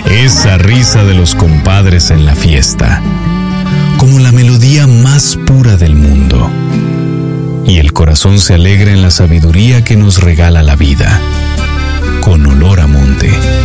esa risa de los compadres en la fiesta, como la melodía más pura del mundo. Y el corazón se alegra en la sabiduría que nos regala la vida, con olor a monte.